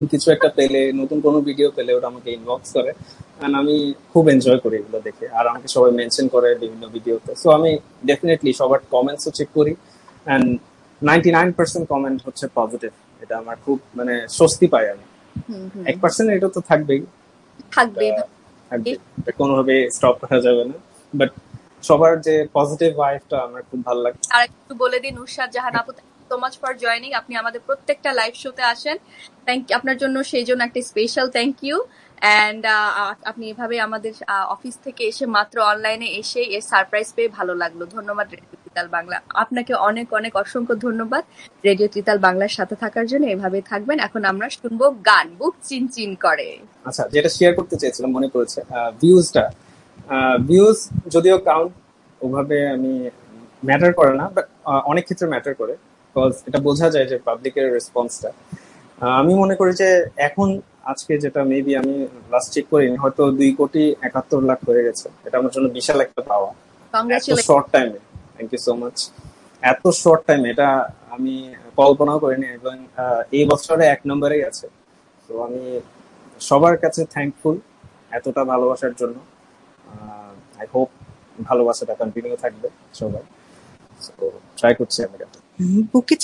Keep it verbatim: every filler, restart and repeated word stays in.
কিছু একটা পেলে, নতুন কোনো ভিডিও পেলে ওটা আমাকে ইনবক্স করে, এন্ড আমি খুব এনজয় করি এগুলো দেখে। আর আমাকে সবাই মেনশন করে বিভিন্ন ভিডিওতে, সো আমি ডেফিনেটলি সবার কমেন্টসও চেক করি, and ninety nine percent comment হচ্ছে পজিটিভ। এটা আমার খুব মানে স্বস্তি পাই আমি। হুম হুম এক পার্সেন্ট এটা তো থাকবেই, থাকবে থাকবে, এটা কোনোভাবে স্টপ করা যাবে না, বাট সবার যে পজিটিভ ভাইবটা আমার খুব ভালো লাগে। আর একটু বলে দিন নুসরাত জাহান আপু, সো মাচ ফর জয়নিং। আপনি আমাদের প্রত্যেকটা লাইভ শোতে আসেন, থ্যাংক আপনার জন্য সেই জন্য একটা স্পেশাল থ্যাংক ইউ। অ্যান্ড আপনি এভাবে আমাদের অফিস থেকে এসে মাত্র অনলাইনে এসে এর সারপ্রাইজ পেয়ে ভালো লাগলো। ধন্যবাদ রেডিও ত্রিতাল বাংলা, আপনাকে অনেক অনেক অসংখ্য ধন্যবাদ রেডিও ত্রিতাল বাংলার সাথে থাকার জন্য। এভাবে থাকবেন। এখন আমরা শুনবো গান বুক চিনচিন করে। আচ্ছা, যেটা শেয়ার করতে চেয়েছিলাম মনে পড়েছে, ভিউজটা, ভিউজ যদিও কাউন্ট ওভাবে আমি ম্যাটার করে না, বাট অনেক ক্ষেত্রে ম্যাটার করে, বিকজ এটা বোঝা যায় যে পাবলিকের রেসপন্সটা। আমি মনে করি যে এখন আজকে যেটা মেবি আমি লাস্ট চেক করিনি, হয়তো দুই কোটি একাত্তর লাখ হয়ে গেছে। এটা আমার জন্য বিশাল একটা পাওয়া এত কংগ্রাচুলেশন। শর্ট টাইমে। Thank you so much. এত শর্ট টাইম এটা আমি কল্পনাও করিনি, এবং এই বছরে এক নম্বরে গেছে। তো আমি সবার কাছে থ্যাঙ্কফুল এতটা ভালোবাসার জন্য। আই হোপ ভালোবাসাটা কন্টিনিউ থাকবে সবাই। ট্রাই করছি আমি। বুকে